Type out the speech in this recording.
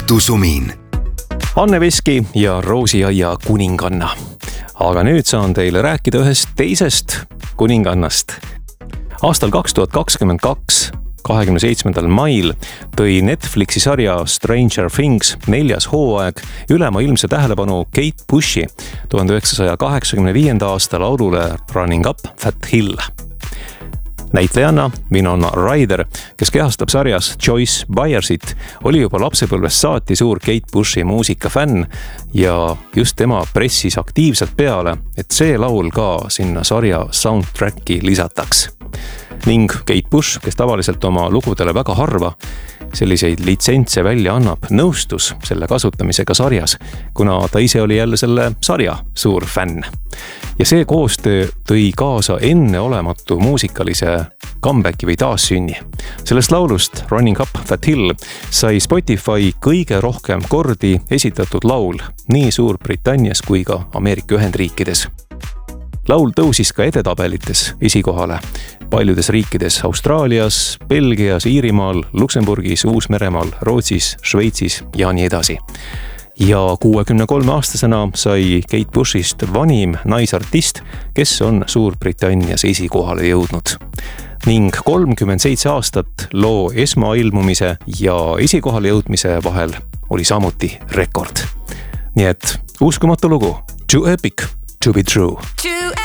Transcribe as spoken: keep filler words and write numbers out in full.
õhtusumin. Anne Veski ja Roosiaia kuninganna. Aga nüüd saan teile rääkida ühest teisest kuningannast. Aastal kaks tuhat kakskümmend kaks, kahekümne seitsmendal mail tõi Netflixi sarja Stranger Things neljas hooaeg ülemaailmse tähelepanu Kate Bushi tuhande üheksasaja kaheksakümne viienda aasta laulule Running Up That Hill. Näitlejanna Winona Ryder, kes kehastab sarjas Joyce Byersit, oli juba lapsepõlvest saati suur Kate Bushi muusikafänn ja just tema pressis aktiivselt peale, et see laul ka sinna sarja soundtracki lisataks. Ning Kate Bush, kes tavaliselt oma lugudele väga harva selliseid litsentse välja annab, nõustus selle kasutamisega sarjas, kuna ta ise oli jälle selle sarja suur fänn. Ja see koostöö tõi kaasa enneolematu muusikalise comebacki või taassünni. Sellest laulust Running Up That Hill sai Spotify kõige rohkem kordi esitatud laul nii Suurbritannias kui ka Ameerika Ühendriikides. Laul tõusis ka edetabelites esikohale paljudes riikides: Austraalias, Belgias, Iirimaal, Luksemburgis, Uus-Meremaal, Rootsis, Šveitsis ja nii edasi. Ja kuuekümne kolme aastasena sai Kate Bushist vanim naisartist, kes on Suurbritannias esikohale jõudnud. Ning kolmkümmend seitse aastat loo esmailmumise ja esikohale jõudmise vahel oli samuti rekord. Nii et uskumatu lugu. Too epic to be true.